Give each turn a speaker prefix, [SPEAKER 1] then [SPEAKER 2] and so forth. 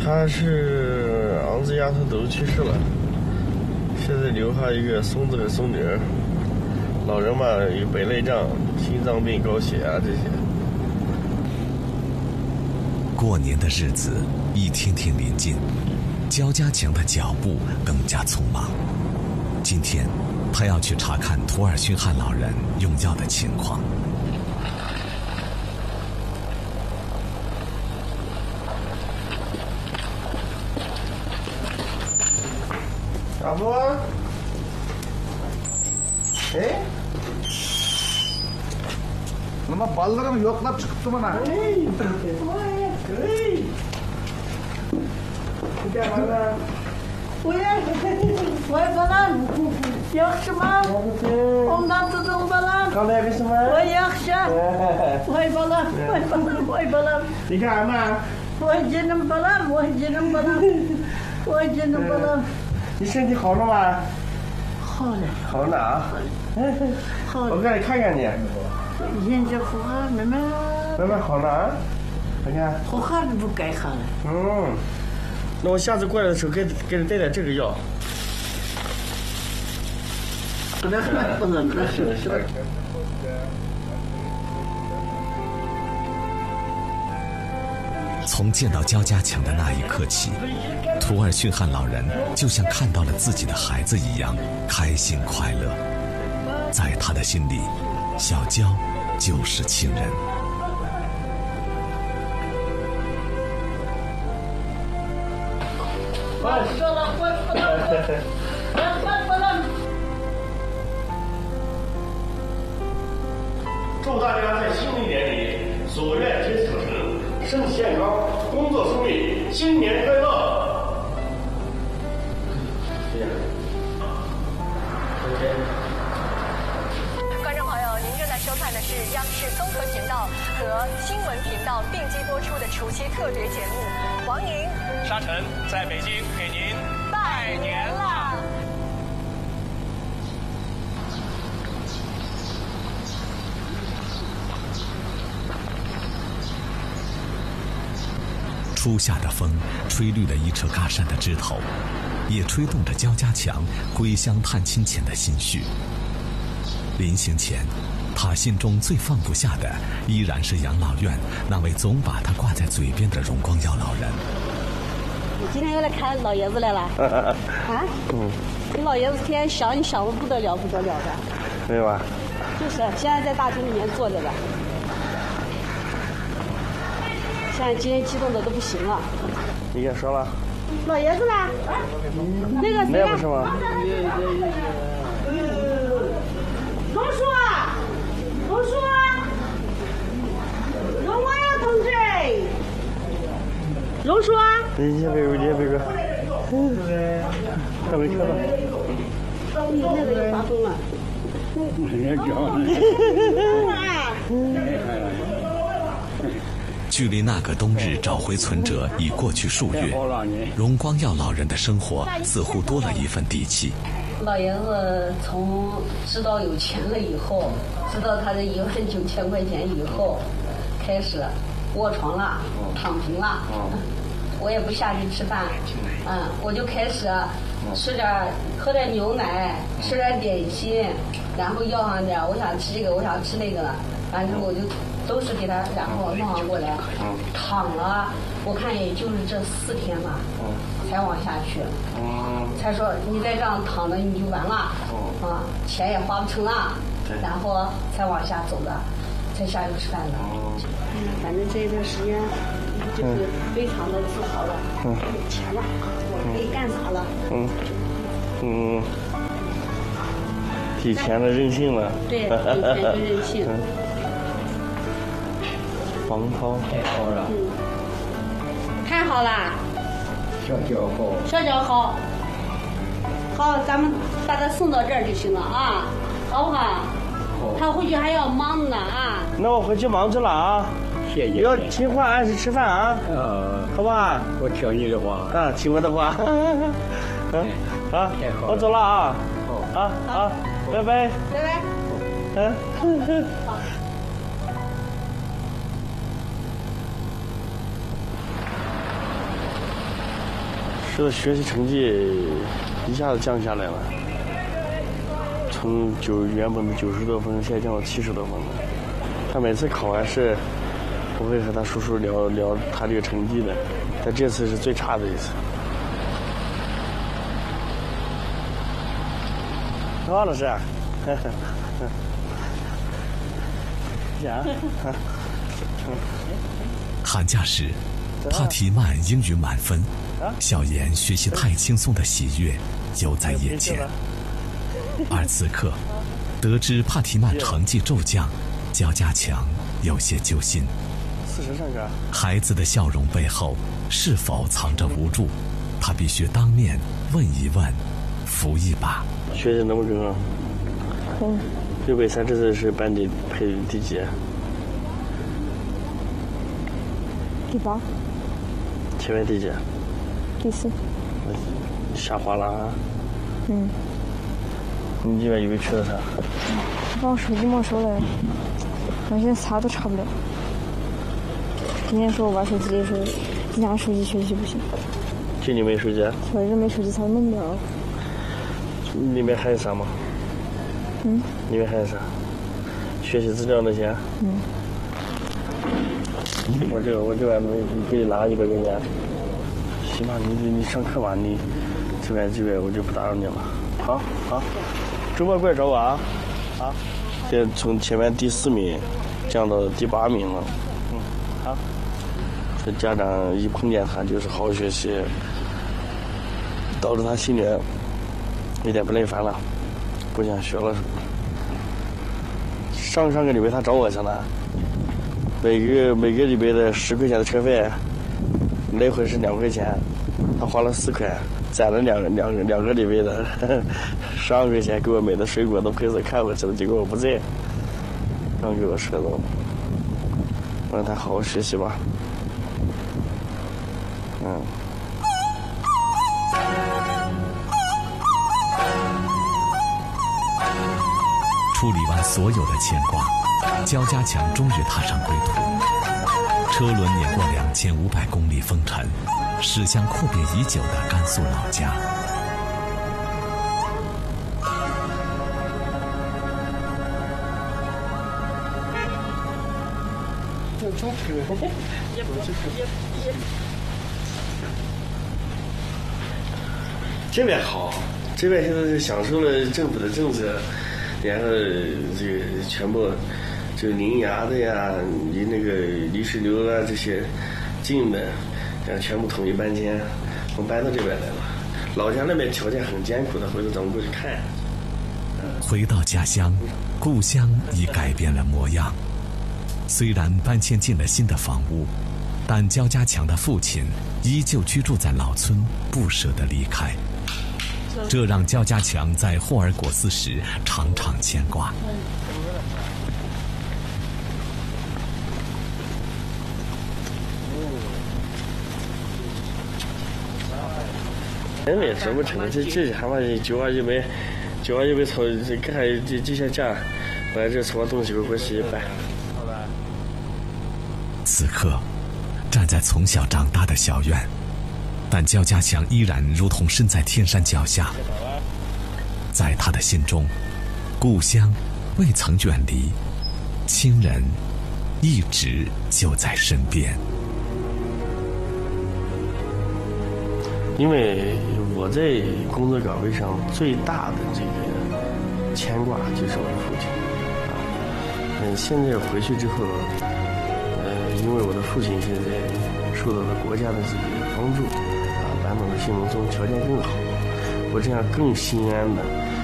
[SPEAKER 1] 他是儿子丫头都去世了，现在留下一个孙子和孙女。老人嘛有白内障、心脏病、高血压这些。
[SPEAKER 2] 过年的日子一天天临近，焦家强的脚步更加匆忙。今天，他要去查看图尔逊汉老人用药的情况。
[SPEAKER 1] 小夫，
[SPEAKER 3] Nima ballalarim yo'qlab chiqibdi mana.
[SPEAKER 4] Voy balam, yaxshiman? Ondan tuting balam.
[SPEAKER 1] Qandaysizmi?
[SPEAKER 4] Voy yaxshi. Voy balam, voy balam.
[SPEAKER 1] Nega ama?
[SPEAKER 4] Voy jinim balam, voy jinim balam. Voy jinim balam.
[SPEAKER 1] 你身体好了吗？
[SPEAKER 4] 好了，
[SPEAKER 1] 好了啊。
[SPEAKER 4] 好了。
[SPEAKER 1] 我给你看看你，
[SPEAKER 4] 现在好哈，慢慢
[SPEAKER 1] 慢慢好了啊。看看。
[SPEAKER 4] 好哈都不该哈了。
[SPEAKER 1] 嗯，那我下次过来的时候给你带点这个药。
[SPEAKER 4] 不能，是。
[SPEAKER 2] 从见到焦家强的那一刻起，图尔逊汉老人就像看到了自己的孩子一样开心快乐。在他的心里，小焦就是亲人。
[SPEAKER 1] 祝大家在新的一年里所愿皆所成，身体健康，工作顺利，新年快乐！
[SPEAKER 5] 观众朋友，您正在收看的是央视综合频道和新闻频道并机播出的除夕特别节目。王莹、
[SPEAKER 6] 沙尘在北京给您拜年啦！
[SPEAKER 2] 初夏的风吹绿了一车嘎山的枝头，也吹动着焦家强归乡探亲前的心绪。临行前，他心中最放不下的依然是养老院那位总把他挂在嘴边的荣光耀老人。
[SPEAKER 7] 你今天又来看老爷子来了？啊？你老爷子天天想你想的不得了的。
[SPEAKER 1] 没有啊？
[SPEAKER 7] 就是现在在大厅里面坐着的。现在今天激动的都不行了。
[SPEAKER 1] 你也说了。
[SPEAKER 7] 老爷子啦？那个谁？
[SPEAKER 1] 那不是吗？
[SPEAKER 7] 荣叔，荣光耀同志，荣叔。
[SPEAKER 1] 你先别说，还没看到。
[SPEAKER 7] 那个又发疯了。
[SPEAKER 2] 距离那个冬日找回存折已过去数月，荣光耀老人的生活似乎多了一份底气。
[SPEAKER 7] 老爷子从知道有钱了以后，知道他的19000块钱以后，开始卧床了，躺平了。我也不下去吃饭，我就开始喝点牛奶，吃点点心，然后要上点，我想吃这个，我想吃那个，反正我就都是给他，然后弄上过来，躺了，我看也就是这4天吧，才往下去，才说你再这样躺着你就完了，钱也花不成了，然后才往下走的，才下去吃饭的。反正这一段时间就是非常的自豪了，有钱了，我可以干啥了？
[SPEAKER 1] 提前的任性了。
[SPEAKER 7] 对，提前的任性。
[SPEAKER 1] 黄涛太好了。
[SPEAKER 7] 太好了。小脚好。好，咱们把他送到这儿就行了啊，好不好？他回去还要忙呢啊。
[SPEAKER 1] 那我回去忙着了啊。谢谢。要听话，按时吃饭啊。好吧。
[SPEAKER 3] 我听你的话。
[SPEAKER 1] 听我的话。好，我走了啊。好，拜拜。
[SPEAKER 7] 拜拜。好。
[SPEAKER 1] 这个学习成绩一下子降下来了，从原本的90多分，现在降到70多分了。他每次考完试，我会和他叔叔聊聊他这个成绩的，但这次是最差的一次。好，老师。
[SPEAKER 2] 寒假时，帕提曼英语满分，小妍学习太轻松的喜悦犹在眼前。而此刻，得知帕提曼成绩骤降，焦家强有些揪心。孩子的笑容背后是否藏着无助？他必须当面问一问，扶一把。
[SPEAKER 1] 学习能不能更好？
[SPEAKER 8] 可以。
[SPEAKER 1] 六北三这次是班里排第几？
[SPEAKER 8] 第8。
[SPEAKER 1] 前面第几？
[SPEAKER 8] 第4。
[SPEAKER 1] 下滑了啊！
[SPEAKER 8] 嗯。
[SPEAKER 1] 你今晚有没有去了他？
[SPEAKER 8] 把我手机没收了，我现在啥都查不了。今天说我玩手机的时候，拿手机学习不行。
[SPEAKER 1] 就你没手机？
[SPEAKER 8] 我这没手机，啥都弄不了。
[SPEAKER 1] 里面还有啥吗？里面还有啥？学习资料那些？我这边给你拿100块钱。行吧，你上课吧，你这边我就不打扰你了。好，周末过来找我啊！现在从前面第4名降到第8名了。好。这家长一碰见他就是好好学习，导致他心里有点不耐烦了，不想学了。上个礼拜他找我去了，每个礼拜的10块钱的车费，来回是2块钱，他花了4块，攒了两个礼拜的12块钱，给我买的水果都陪着看回去了，结果我不在，刚给我说的，我让他好好学习吧。
[SPEAKER 2] 处理完所有的牵挂，焦家强终于踏上归途。车轮碾过2500公里风尘，驶向阔别已久的甘肃老家。
[SPEAKER 1] 这边好，这边现在是享受了政府的政策，然后这个全部这个临崖的呀，离那个泥石流啊这些近的，然后全部统一搬迁，我们搬到这边来了。老家那边条件很艰苦的，回头咱们过去看。
[SPEAKER 2] 回到家乡，故乡已改变了模样。虽然搬迁进了新的房屋，但焦家强的父亲依旧居住在老村，不舍得离开。这让焦家强在霍尔果斯时常常牵挂。
[SPEAKER 1] 人也什么程度？这还嘛921草这看这些假，把这什么东西给我洗一办。
[SPEAKER 2] 此刻，站在从小长大的小院，但焦家强依然如同身在天山脚下。在他的心中，故乡未曾远离，亲人一直就在身边。
[SPEAKER 1] 因为我在工作岗位上最大的这个牵挂就是我的父亲现在回去之后因为我的父亲现在受到了国家的这个帮助搬到了新农村，条件更好，我这样更心安的